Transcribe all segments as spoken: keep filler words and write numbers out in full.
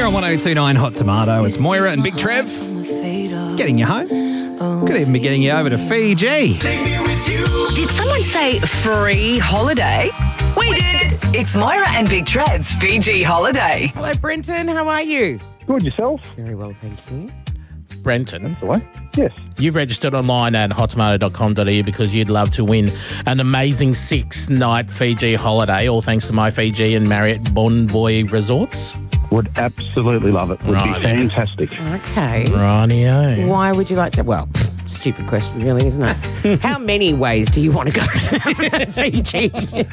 on one oh two nine Hot Tomato. It's Moira and Big Trev getting you home. Could even be getting you over to Fiji. Did someone say free holiday? We did. It's Moira and Big Trev's Fiji holiday. Hello, Brenton. How are you? Good, yourself? Very well, thank you. Brenton, The way? Yes. you've registered online at hot tomato dot com dot a u because you'd love to win an amazing six-night Fiji holiday, all thanks to My Fiji and Marriott Bonvoy Resorts. Would absolutely love it. Would Right. be fantastic. Okay. Rightio. Why would you like to? Well, stupid question, really, isn't it? How many ways do you want to go to Fiji?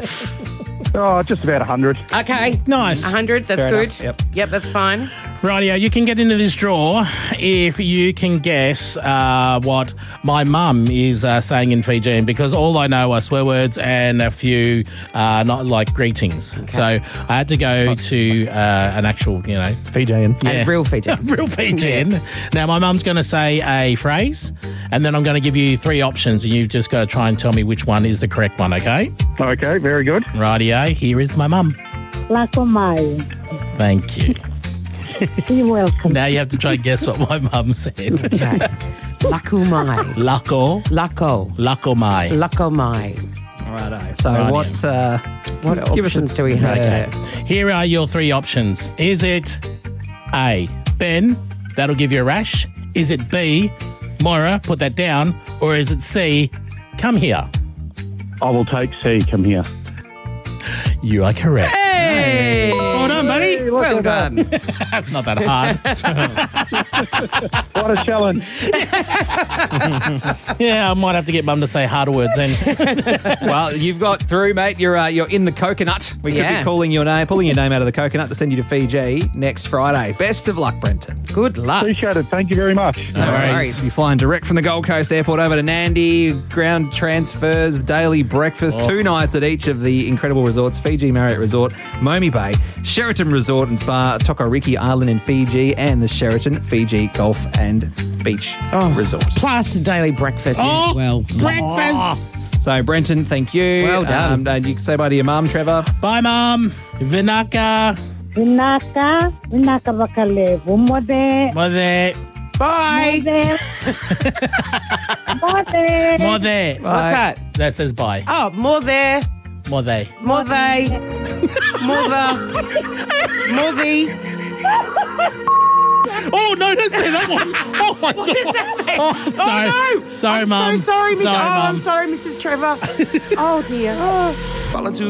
Oh, just about one hundred. Okay. Nice. one hundred, that's Fair good. enough, yep. Yep, that's fine. Rightio, you can get into this draw if you can guess uh, what my mum is uh, saying in Fijian, because all I know are swear words and a few uh, not like greetings. So I had to go to uh, an actual, you know, Fijian. yeah. And real Fiji. real Fijian. Now, my mum's going to say a phrase, and then I'm going to give you three options, and you've just got to try and tell me which one is the correct one, okay? Okay, very good. Rightio, here is my mum. Lakomai. Thank you. You're welcome. Now you have to try and guess what my mum said. Okay. Lakumai. Lako, Lako. Lakomai. Lakomai. Righto. So Rightio. what... Uh, What Give us a- options do we have? Okay. Here are your three options. Is it A, Ben? That'll give you a rash. Is it B, Moira? Put that down. Or is it C, come here? I will take C. Come here. You are correct. Hey! Well done, buddy. Well done. Not that hard. What a challenge. Yeah, I might have to get mum to say harder words then. well, you've got through, mate. You're uh, you're in the coconut. We could Yeah. be calling your name, pulling your name out of the coconut to send you to Fiji next Friday. Best of luck, Brenton. Good luck. Appreciate it. Thank you very much. No worries. You're flying direct from the Gold Coast Airport over to Nandi, ground transfers, daily breakfast, Oh. two nights at each of the incredible resorts, Fiji Marriott Resort, Momi Bay, Sheraton Resort and Spa, Tokariki Island in Fiji, and the Sheraton Fiji Golf and Beach Resort. Plus daily breakfast Oh, as well. breakfast. So, Brenton, thank you. Well done. Um, and you can say bye to your mum, Trevor. Bye, mum. Vinaka. Vinaka, Vinaka Bakalevu, Mode, Mother. Bye. Mode, Mode. Mother. What's that? That says bye. Oh, more there. Mother. More they. Mother. Mothy. Oh, no, don't say that one. Oh, my God. Oh, sorry. Oh, no. Sorry, I'm mum. so sorry, Miss. Sorry, oh, I'm mum. sorry, Missus Trevor. Oh, dear. Oh.